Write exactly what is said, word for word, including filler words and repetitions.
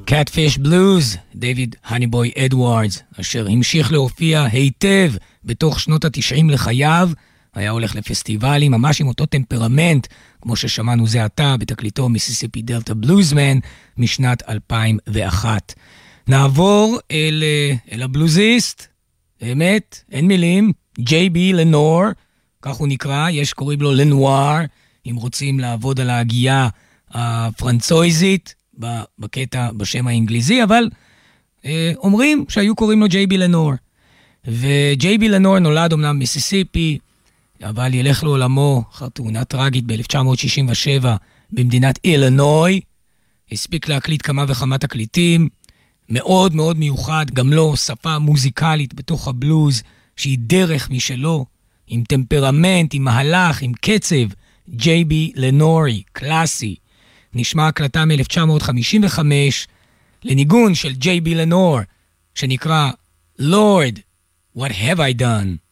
Catfish Blues, דיוויד הניבוי אדוארדס, אשר המשיך להופיע היטב בתוך שנות התשעים לחייו, היה הולך לפסטיבלים ממש עם אותו טמפרמנט, כמו ששמענו זה עתה בתקליטו מיסיסיפי דלטה בלוזמן משנת אלפיים ואחת. נעבור אל, אל הבלוזיסט, באמת, אין מילים, ג'יי בי לנור, כך הוא נקרא, יש קוראים לו לנואר, אם רוצים לעבוד על ההגייה הפרנצויזית, בקטע בשם האנגליזי, אבל אה, אומרים שהיו קוראים לו ג'יי בי לנור. וג'יי בי לנור נולד אמנם מיסיסיפי, אבל ילך לעולמו אחר תאונה טרגית ב-אלף תשע מאות שישים ושבע במדינת אילינוי. הספיק להקליט כמה וכמה תקליטים, מאוד מאוד מיוחד, גם לו שפה מוזיקלית בתוך הבלוז, שהיא דרך משלו, עם טמפרמנט, עם מהלך, עם קצב, ג'יי בי לנורי, קלאסי. נשמע הקלטה מ-אלף תשע מאות חמישים וחמש לניגון של ג'יי בי לנור, שנקרא Lord, What Have I Done?